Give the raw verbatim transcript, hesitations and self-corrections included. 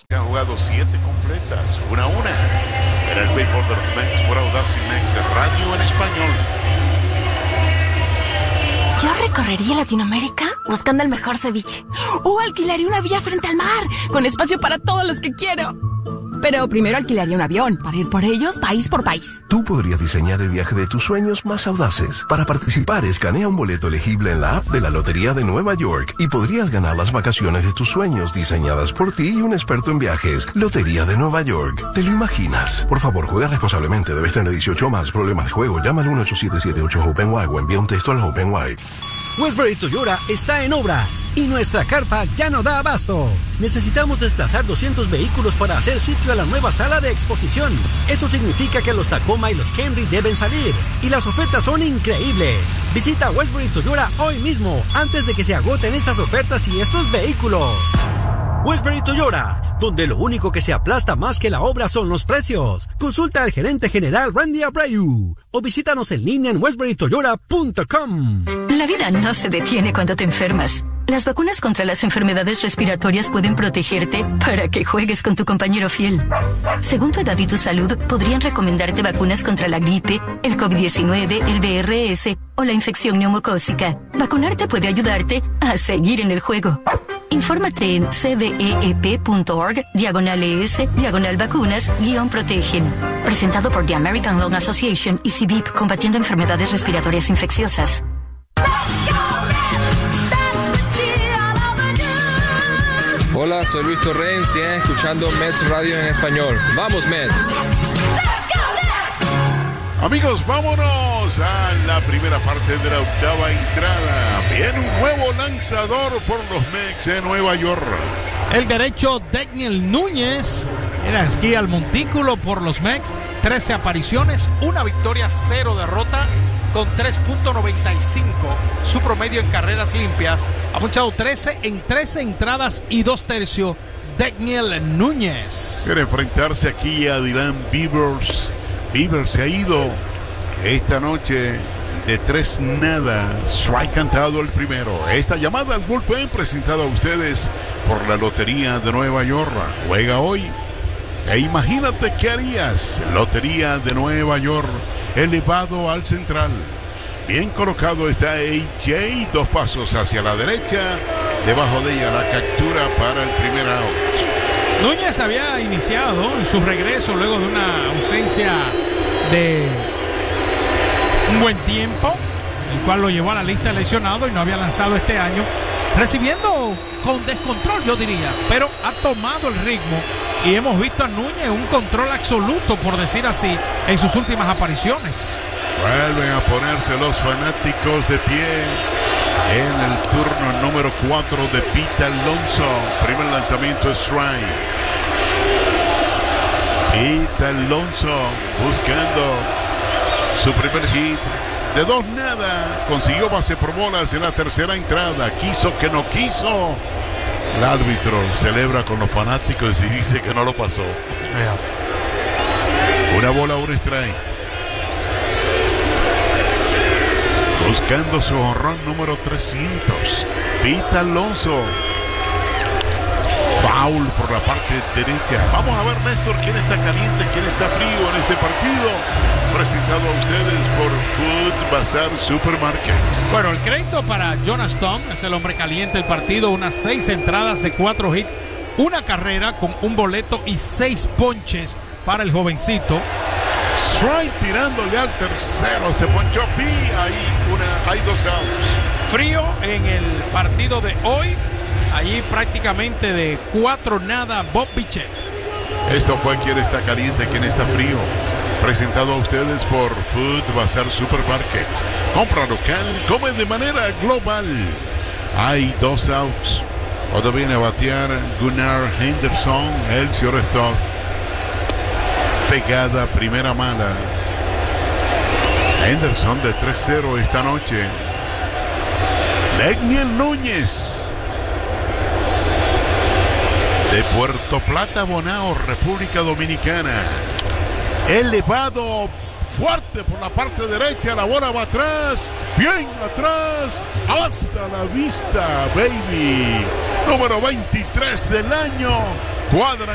Han jugado siete completas, una a una. En el béisbol de los Mex por Audacy Mex Radio en español. Yo recorrería Latinoamérica buscando el mejor ceviche. O alquilaría una villa frente al mar, con espacio para todos los que quiero. Pero primero alquilaría un avión para ir por ellos país por país. Tú podrías diseñar el viaje de tus sueños más audaces. Para participar, escanea un boleto elegible en la app de la Lotería de Nueva York y podrías ganar las vacaciones de tus sueños diseñadas por ti y un experto en viajes. Lotería de Nueva York. ¿Te lo imaginas? Por favor, juega responsablemente. Debes tener dieciocho o más. Problemas de juego. Llama al uno ocho siete siete ocho OpenWide o envía un texto al OpenWide. Westbury Toyota está en obras y nuestra carpa ya no da abasto. Necesitamos desplazar doscientos vehículos para hacer sitio a la nueva sala de exposición. Eso significa que los Tacoma y los Camry deben salir y las ofertas son increíbles. Visita Westbury Toyota hoy mismo antes de que se agoten estas ofertas y estos vehículos. Westbury Toyota, donde lo único que se aplasta más que la obra son los precios. Consulta al gerente general Randy Abreu o visítanos en línea en westbury toyota punto com. La vida no se detiene cuando te enfermas. Las vacunas contra las enfermedades respiratorias pueden protegerte para que juegues con tu compañero fiel. Según tu edad y tu salud, podrían recomendarte vacunas contra la gripe, el COVID diecinueve, el V R S o la infección neumocócica. Vacunarte puede ayudarte a seguir en el juego. Infórmate en cveep.org, diagonal ES, diagonal vacunas, guión protegen. Presentado por The American Lung Association y C B I P, combatiendo enfermedades respiratorias infecciosas. Hola, soy Luis Torrens y están escuchando Mets Radio en español. ¡Vamos, Mets! Amigos, vámonos a la primera parte de la octava entrada. Viene un nuevo lanzador por los Mex de Nueva York. El derecho Daniel Núñez era esquí al montículo por los Mex. trece apariciones, una victoria, cero derrota, con tres punto noventa y cinco. Su promedio en carreras limpias. Ha ponchado trece en trece entradas y dos tercios. Daniel Núñez. Quiere enfrentarse aquí a Dylan Beavers. Beavers se ha ido esta noche de tres nada. Strike cantado el primero. Esta llamada al bullpen presentada a ustedes por la Lotería de Nueva York. Juega hoy. E imagínate qué harías. Lotería de Nueva York. Elevado al central. Bien colocado está A J. Dos pasos hacia la derecha. Debajo de ella la captura para el primer out. Núñez había iniciado su regreso luego de una ausencia de un buen tiempo, el cual lo llevó a la lista de lesionados y no había lanzado este año, recibiendo con descontrol, yo diría, pero ha tomado el ritmo y hemos visto a Núñez un control absoluto, por decir así, en sus últimas apariciones. Vuelven a ponerse los fanáticos de pie en el turno número cuatro de Pete Alonso. Primer lanzamiento strike. Pete Alonso buscando su primer hit. De dos nada, consiguió base por bolas en la tercera entrada. Quiso que no quiso. El árbitro celebra con los fanáticos y dice que no lo pasó. Una bola, un strike. Buscando su jonrón número trescientos. Pete Alonso. Foul por la parte derecha. Vamos a ver, Néstor, quién está caliente, quién está frío en este partido. Presentado a ustedes por Food Bazar Supermarkets. Bueno, el crédito para Jonas Tom, es el hombre caliente del partido. Unas seis entradas de cuatro hits, una carrera con un boleto y seis ponches para el jovencito. Strike tirándole al tercero. Se ponchó P. Ahí una, hay dos outs. Frío en el partido de hoy. Allí prácticamente de cuatro nada Bob Bichette. Esto fue quien está caliente, quien está frío. Presentado a ustedes por Food Bazar Supermarkets. Compra local, come de manera global. Hay dos outs. Cuando viene a batear Gunnar Henderson, el shortstop. Pegada, primera mala. Henderson de tres cero esta noche. Daniel Núñez de Puerto Plata, Bonao, República Dominicana. Elevado fuerte por la parte derecha. La bola va atrás, bien atrás, hasta la vista, baby. Número veintitrés del año. Cuadra